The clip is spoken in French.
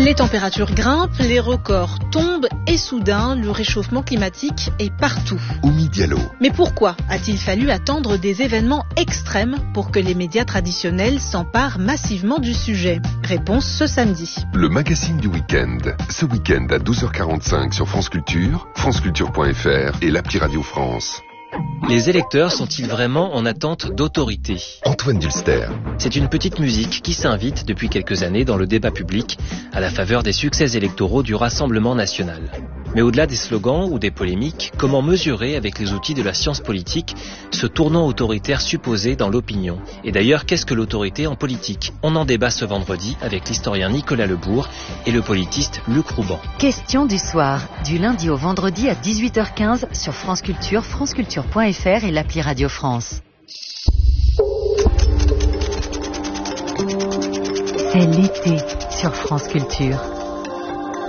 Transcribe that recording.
Les températures grimpent, les records tombent et soudain, le réchauffement climatique est partout. Oumi Diallo. Mais pourquoi a-t-il fallu attendre des événements extrêmes pour que les médias traditionnels s'emparent massivement du sujet? Réponse ce samedi. Le magazine du week-end. Ce week-end à 12h45 sur France Culture, franceculture.fr et l'appli Radio France. Les électeurs sont-ils vraiment en attente d'autorité? Antoine Dulster. C'est une petite musique qui s'invite depuis quelques années dans le débat public à la faveur des succès électoraux du Rassemblement national. Mais au-delà des slogans ou des polémiques, comment mesurer avec les outils de la science politique ce tournant autoritaire supposé dans l'opinion? Et d'ailleurs, qu'est-ce que l'autorité en politique? On en débat ce vendredi avec l'historien Nicolas Lebourg et le politiste Luc Rouban. Question du soir, du lundi au vendredi à 18h15 sur France Culture, franceculture.fr et l'appli Radio France. C'est l'été sur France Culture.